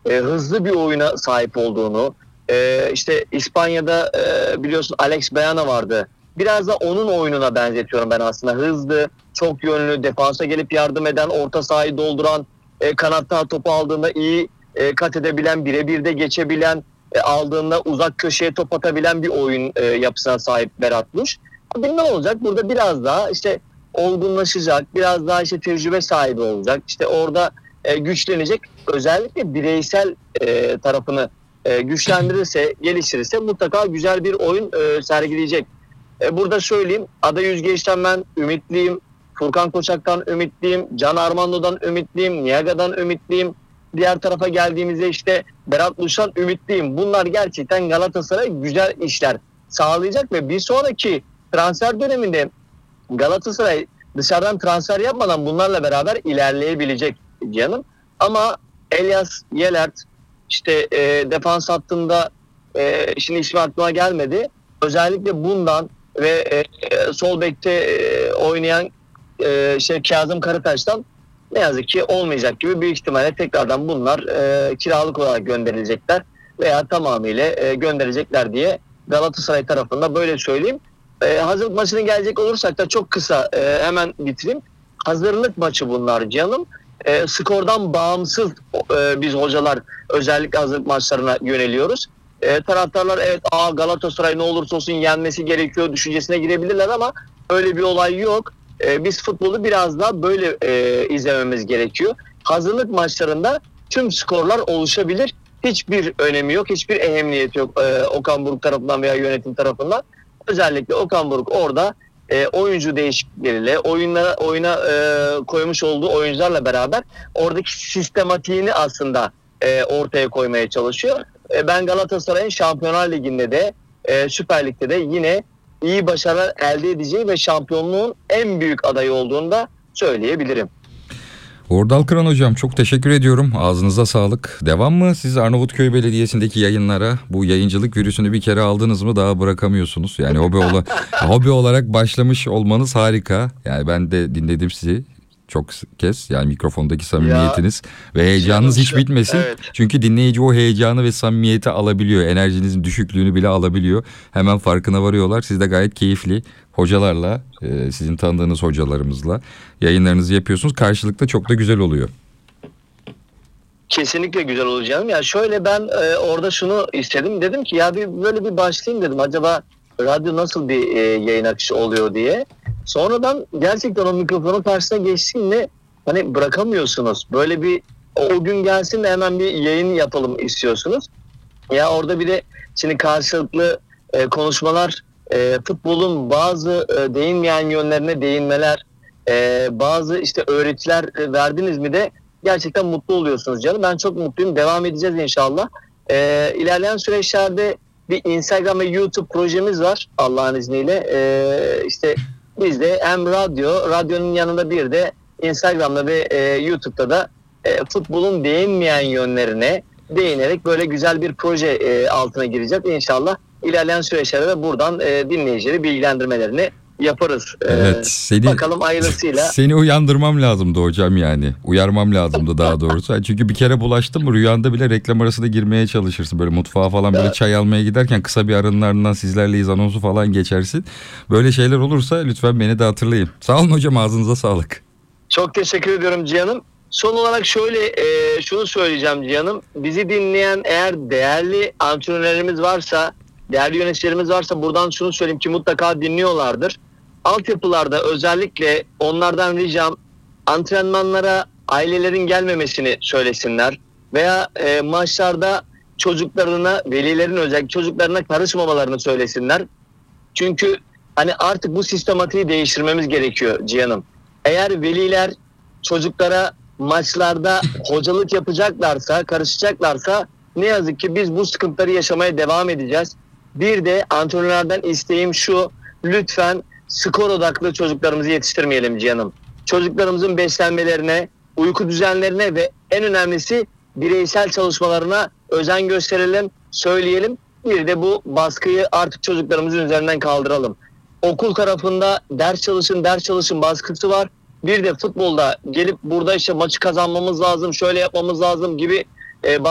hızlı bir oyuna sahip olduğunu, işte İspanya'da biliyorsun Alex Baena vardı. Biraz da onun oyununa benzetiyorum ben aslında. Hızlı, çok yönlü, defansa gelip yardım eden, orta sahayı dolduran, kanatta topu aldığında iyi kat edebilen, birebir de geçebilen, aldığında uzak köşeye top atabilen bir oyun yapısına sahip Berat Luş. Ne olacak? Burada biraz daha işte olgunlaşacak, biraz daha işte tecrübe sahibi olacak. İşte orada güçlenecek. Özellikle bireysel tarafını güçlendirirse, geliştirirse mutlaka güzel bir oyun sergileyecek. Burada söyleyeyim, Ada Yüzgeç'ten ben ümitliyim. Furkan Koçak'tan ümitliyim. Can Armando'dan ümitliyim. Niaga'dan ümitliyim. Diğer tarafa geldiğimizde işte Berat Luş'tan ümitliyim. Bunlar gerçekten Galatasaray'a güzel işler sağlayacak ve bir sonraki transfer döneminde Galatasaray dışarıdan transfer yapmadan bunlarla beraber ilerleyebilecek canım. Ama Elias Yelert işte defans hattında şimdi ismi aklıma gelmedi. Özellikle bundan ve sol bekte oynayan Kazım Karataş'tan ne yazık ki olmayacak gibi, büyük ihtimalle tekrardan bunlar kiralık olarak gönderilecekler veya tamamıyla gönderecekler diye Galatasaray tarafında böyle söyleyeyim. Hazırlık maçına gelecek olursak da çok kısa hemen bitireyim. Hazırlık maçı bunlar canım. Skordan bağımsız biz hocalar özellikle hazırlık maçlarına yöneliyoruz. Taraftarlar evet Galatasaray ne olursa olsun yenmesi gerekiyor düşüncesine girebilirler ama öyle bir olay yok. Biz futbolu biraz daha böyle izlememiz gerekiyor. Hazırlık maçlarında tüm skorlar oluşabilir. Hiçbir önemi yok, hiçbir ehemmiyeti yok Okan Buruk tarafından veya yönetim tarafından. Özellikle Okan Buruk orada oyuncu değişiklikleriyle, oyuna koymuş olduğu oyuncularla beraber oradaki sistematiğini aslında ortaya koymaya çalışıyor. Ben Galatasaray'ın Şampiyonlar Ligi'nde de Süper Lig'de de yine iyi başarılar elde edeceği ve şampiyonluğun en büyük adayı olduğunu da söyleyebilirim. Ordal Kıran hocam, çok teşekkür ediyorum. Ağzınıza sağlık. Devam mı siz Arnavutköy Belediyesi'ndeki yayınlara? Bu yayıncılık virüsünü bir kere aldınız mı daha bırakamıyorsunuz. Yani hobi olarak başlamış olmanız harika. Yani ben de dinledim sizi çok kez. Yani mikrofondaki samimiyetiniz ve heyecanınız hiç bitmesin. Evet. Çünkü dinleyici o heyecanı ve samimiyeti alabiliyor. Enerjinizin düşüklüğünü bile alabiliyor. Hemen farkına varıyorlar. Siz de gayet keyifli hocalarla, sizin tanıdığınız hocalarımızla yayınlarınızı yapıyorsunuz. Karşılıklı çok da güzel oluyor. Kesinlikle güzel olacağım. Ya şöyle ben orada şunu istedim. Dedim ki ya böyle bir başlayayım dedim. Acaba radyo nasıl bir yayın akışı oluyor diye. Sonradan gerçekten o mikrofonun karşısına geçtiğinde hani bırakamıyorsunuz. Böyle bir o gün gelsin de hemen bir yayın yapalım istiyorsunuz. Ya orada bir de şimdi karşılıklı konuşmalar, futbolun bazı değinmeyen yönlerine değinmeler, bazı işte öğretiler verdiniz mi de gerçekten mutlu oluyorsunuz canım. Ben çok mutluyum. Devam edeceğiz inşallah. İlerleyen süreçlerde bir Instagram ve YouTube projemiz var Allah'ın izniyle. İşte biz de hem radyonun yanında bir de Instagram'da ve YouTube'da da futbolun değinmeyen yönlerine değinerek böyle güzel bir proje altına gireceğiz. İnşallah ilerleyen süreçlerde de buradan dinleyicileri bilgilendirmelerini yaparız. Evet, Bakalım hayırlısıyla. Seni uyandırmam lazımdı hocam yani. Uyarmam lazımdı daha doğrusu. Çünkü bir kere bulaştım mı rüyanda bile reklam arasında girmeye çalışırsın. Böyle mutfağa falan böyle çay almaya giderken kısa bir aranın ardından sizlerleyiz anonsu falan geçersin. Böyle şeyler olursa lütfen beni de hatırlayın. Sağ olun hocam, ağzınıza sağlık. Çok teşekkür ediyorum Cihan'ım. Son olarak şöyle şunu söyleyeceğim Cihan'ım. Bizi dinleyen eğer değerli antrenörlerimiz varsa, değerli yöneticilerimiz varsa buradan şunu söyleyeyim ki mutlaka dinliyorlardır. Altyapılarda özellikle onlardan ricam antrenmanlara ailelerin gelmemesini söylesinler. Veya maçlarda çocuklarına, velilerin özellikle çocuklarına karışmamalarını söylesinler. Çünkü hani artık bu sistematiği değiştirmemiz gerekiyor Cihan'ım. Eğer veliler çocuklara maçlarda hocalık yapacaklarsa, karışacaklarsa ne yazık ki biz bu sıkıntıları yaşamaya devam edeceğiz. Bir de antrenörlerden isteğim şu, lütfen skor odaklı çocuklarımızı yetiştirmeyelim Cihan'ım. Çocuklarımızın beslenmelerine, uyku düzenlerine ve en önemlisi bireysel çalışmalarına özen gösterelim, söyleyelim. Bir de bu baskıyı artık çocuklarımızın üzerinden kaldıralım. Okul tarafında ders çalışın baskısı var. Bir de futbolda gelip burada işte maçı kazanmamız lazım, şöyle yapmamız lazım gibi